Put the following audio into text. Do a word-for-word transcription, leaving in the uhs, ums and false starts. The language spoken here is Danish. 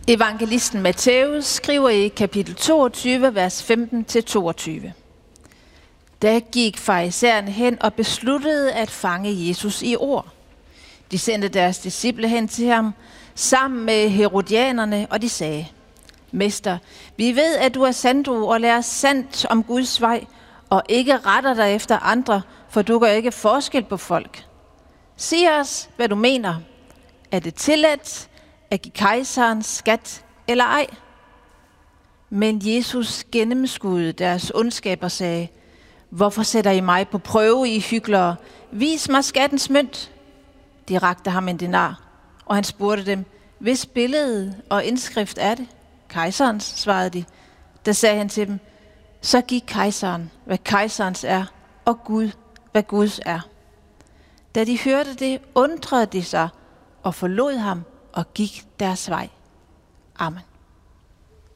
Evangelisten Matthæus skriver i kapitel toogtyve, vers femten til toogtyve. Da gik farisæerne hen og besluttede at fange Jesus i ord. De sendte deres disciple hen til ham sammen med herodianerne, og de sagde: Mester, vi ved, at du er sandro og lærer sandt om Guds vej, og ikke retter dig efter andre, for du gør ikke forskel på folk. Sig os, hvad du mener. Er det tilladt at give kejseren skat eller ej? Men Jesus gennemskuede deres ondskab og sagde: Hvorfor sætter I mig på prøve, I hyklere? Vis mig skattens mønt. De rakte ham en denar, og han spurgte dem: Hvis billede og indskrift er det? Kejserens, svarede de. Da sagde han til dem: Så giv kejseren, hvad kejserens er, og Gud, hvad Guds er. Da de hørte det, undrede de sig og forlod ham og gik deres vej. Amen.